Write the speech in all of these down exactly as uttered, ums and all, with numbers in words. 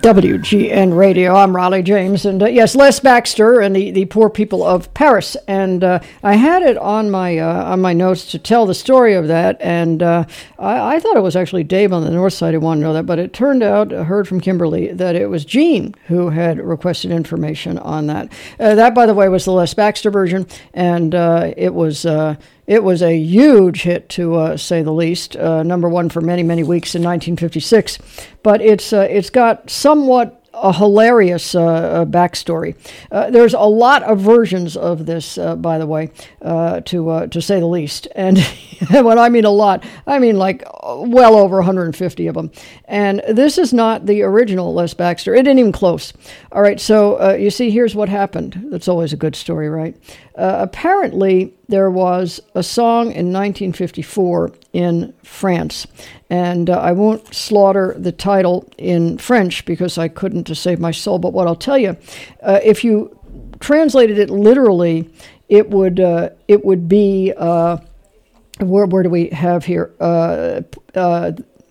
W G N Radio. I'm Raleigh James, and uh, yes, Les Baxter and the, the Poor People of Paris. And uh, I had it on my uh, on my notes to tell the story of that, and uh, I, I thought it was actually Dave on the north side who wanted to know that, but it turned out, I heard from Kimberly, that it was Gene who had requested information on that. Uh, that, by the way, was the Les Baxter version, and uh, it was... Uh, It was a huge hit, to uh, say the least, uh, number one for many, many weeks in nineteen fifty-six. But it's uh, it's got somewhat a hilarious uh, uh, backstory. Uh, there's a lot of versions of this, uh, by the way, uh, to uh, to say the least. And when I mean a lot, I mean like well over one hundred fifty of them. And this is not the original Les Baxter. It ain't even close. All right, so uh, you see, here's what happened. That's always a good story, right? Uh, apparently, there was a song in nineteen fifty-four in France, and uh, I won't slaughter the title in French because I couldn't to save my soul, but what I'll tell you, uh, if you translated it literally, it would uh, it would be, uh, where, where do we have here? Uh, uh,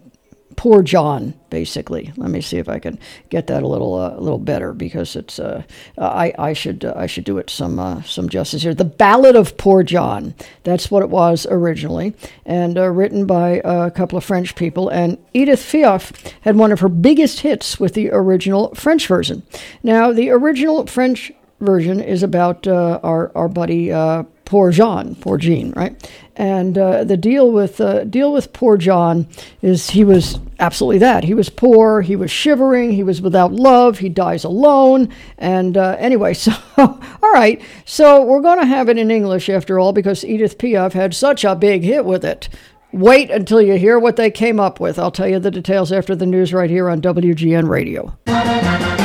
Poor John, basically. Let me see if I can get that a little uh, a little better, because it's uh, I I should uh, I should do it some uh, some justice here. The Ballad of Poor John. That's what it was originally, and uh, written by a couple of French people. And Edith Piaf had one of her biggest hits with the original French version. Now, the original French version is about uh, our our buddy uh, Poor Jean, Poor Jean, right? And uh, the deal with uh, deal with Poor John is he was absolutely that. He was poor. He was shivering. He was without love. He dies alone. And uh, anyway, so all right. So we're going to have it in English after all, because Edith Piaf had such a big hit with it. Wait until you hear what they came up with. I'll tell you the details after the news right here on W G N Radio.